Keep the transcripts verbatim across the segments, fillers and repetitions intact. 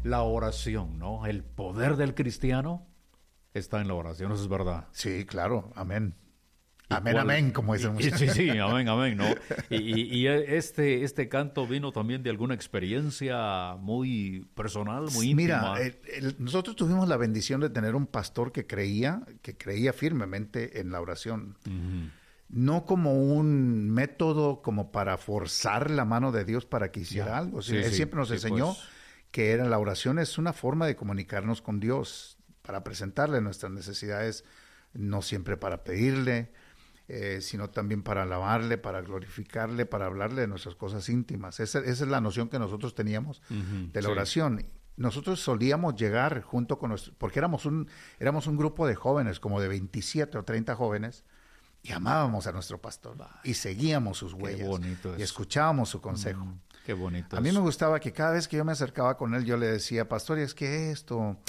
la oración, ¿no? El poder del cristiano está en la oración, eso es verdad. Sí, claro, amén. Amén, cuál, amén, como dicen y, Sí, sí, amén, amén, ¿no? Y, y, y este, este canto vino también de alguna experiencia muy personal, muy íntima. Mira, el, el, nosotros tuvimos la bendición de tener un pastor que creía, que creía firmemente en la oración. Uh-huh. No como un método como para forzar la mano de Dios para que hiciera ya. algo. O sea, sí, él sí, siempre nos sí, enseñó pues. que era, la oración es una forma de comunicarnos con Dios, para presentarle nuestras necesidades, no siempre para pedirle, Eh, sino también para alabarle, para glorificarle, para hablarle de nuestras cosas íntimas. Esa, esa es la noción que nosotros teníamos uh-huh, de la sí. oración. Nosotros solíamos llegar junto con nuestros, porque éramos un, éramos un grupo de jóvenes, como de veintisiete o treinta jóvenes, y amábamos a nuestro pastor, y seguíamos sus huellas, y escuchábamos su consejo. Mm, qué bonito. A mí me gustaba que cada vez que yo me acercaba con él, yo le decía, pastor, es que esto...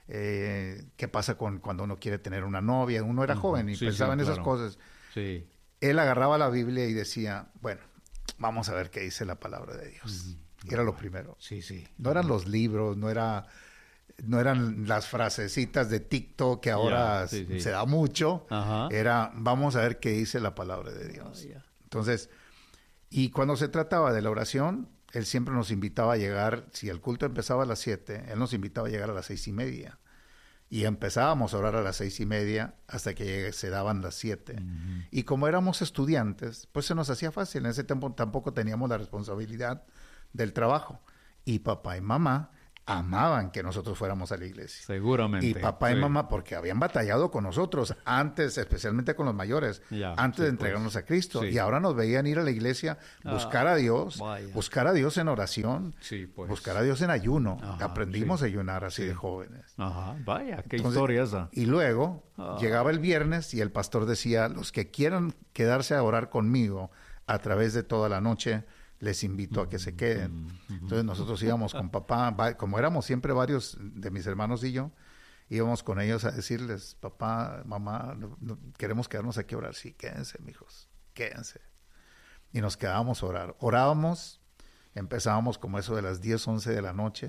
Eh, ¿qué pasa con cuando uno quiere tener una novia? Uno era uh-huh, joven y sí, pensaba sí, en esas claro. cosas. Sí. Él agarraba la Biblia y decía, bueno, vamos a ver qué dice la palabra de Dios. Uh-huh. Era lo primero. Sí, sí. No eran los libros, no era, no eran las frasecitas de TikTok que ahora yeah, sí, sí. se da mucho. Uh-huh. Era, vamos a ver qué dice la palabra de Dios. Oh, yeah. Entonces, y cuando se trataba de la oración, él siempre nos invitaba a llegar, si el culto empezaba a las siete, él nos invitaba a llegar a las seis y media. Y empezábamos a orar a las seis y media hasta que llegue, se daban las siete. Uh-huh. Y como éramos estudiantes, pues se nos hacía fácil. En ese tiempo tampoco teníamos la responsabilidad del trabajo. Y papá y mamá amaban que nosotros fuéramos a la iglesia. Seguramente. Y papá sí. y mamá, porque habían batallado con nosotros antes, especialmente con los mayores, ya, antes sí, de entregarnos pues. a Cristo. Sí. Y ahora nos veían ir a la iglesia, buscar ah, a Dios, vaya. buscar a Dios en oración, sí, pues. buscar a Dios en ayuno. Ajá, Aprendimos sí. a ayunar así sí. de jóvenes. Ajá, vaya, qué Entonces, historia esa. Y luego ah. llegaba el viernes y el pastor decía, los que quieran quedarse a orar conmigo a través de toda la noche, les invito a que se queden. Entonces nosotros íbamos con papá, como éramos siempre varios de mis hermanos y yo, íbamos con ellos a decirles, papá, mamá, no, no, queremos quedarnos aquí a orar. Sí, quédense, mijos, quédense. Y nos quedábamos a orar. Orábamos, empezábamos como eso de las diez, once de la noche,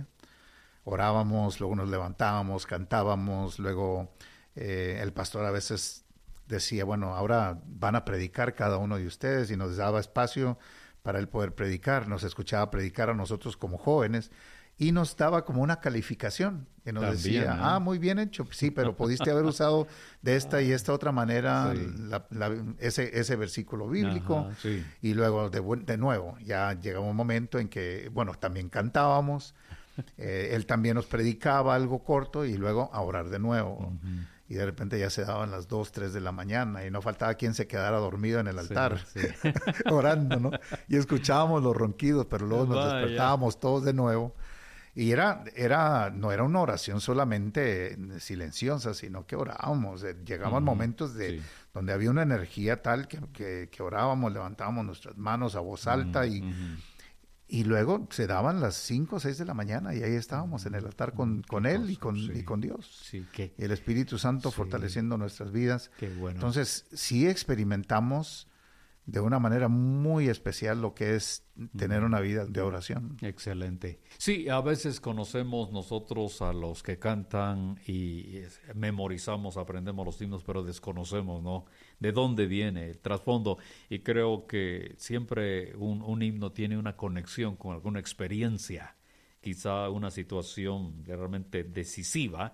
orábamos, luego nos levantábamos, cantábamos, luego eh, el pastor a veces decía, bueno, ahora van a predicar cada uno de ustedes, y nos daba espacio para él poder predicar, nos escuchaba predicar a nosotros como jóvenes y nos daba como una calificación y nos También, decía, ¿eh? ah, muy bien hecho, sí, pero pudiste haber usado de esta y esta otra manera sí. la, la, ese, ese versículo bíblico. Ajá, sí. Y luego de, de nuevo, ya llegaba un momento en que, bueno, también cantábamos, eh, él también nos predicaba algo corto y luego a orar de nuevo. Uh-huh. Y de repente ya se daban las dos, tres de la mañana y no faltaba quien se quedara dormido en el altar, sí, sí. orando, ¿no? Y escuchábamos los ronquidos, pero luego nos Vaya. despertábamos todos de nuevo. Y era, era, no era una oración solamente silenciosa, sino que orábamos. Llegaban uh-huh. momentos de, sí. donde había una energía tal que, que, que orábamos, levantábamos nuestras manos a voz alta uh-huh. y... Uh-huh. Y luego se daban las cinco o seis de la mañana y ahí estábamos en el altar con, con Él y con, sí. y con Dios. Sí, qué, y el Espíritu Santo sí. fortaleciendo nuestras vidas. Qué bueno. Entonces, sí experimentamos de una manera muy especial lo que es tener una vida de oración. Excelente. Sí, a veces conocemos nosotros a los que cantan y memorizamos, aprendemos los himnos, pero desconocemos, ¿no?, de dónde viene el trasfondo. Y creo que siempre un, un himno tiene una conexión con alguna experiencia, quizá una situación realmente decisiva.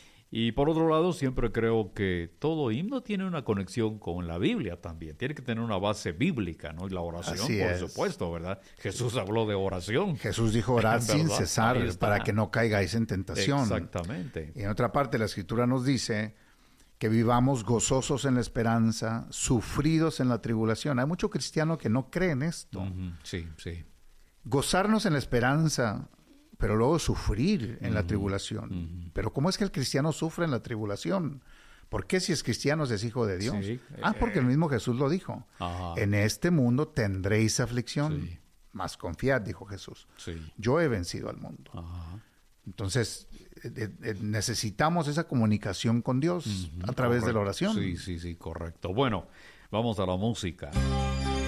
Y por otro lado, siempre creo que todo himno tiene una conexión con la Biblia también. Tiene que tener una base bíblica, ¿no? Y la oración, Así por es. supuesto, ¿verdad? Jesús habló de oración. Jesús dijo orar sin cesar para que no caigáis en tentación. Exactamente. Y en otra parte la Escritura nos dice que vivamos gozosos en la esperanza, sufridos en la tribulación. Hay mucho cristiano que no cree en esto. Uh-huh. Sí, sí. Gozarnos en la esperanza, pero luego sufrir en uh-huh. la tribulación. Uh-huh. Pero ¿cómo es que el cristiano sufre en la tribulación? ¿Por qué si es cristiano es hijo de Dios? Sí. Ah, porque el mismo Jesús lo dijo. Ajá. En este mundo tendréis aflicción, Sí. mas confiad, dijo Jesús. Sí. Yo he vencido al mundo. Ajá. Entonces, eh, eh, necesitamos esa comunicación con Dios Uh-huh. a través Correcto. de la oración. Sí, sí, sí, correcto. Bueno, vamos a la música.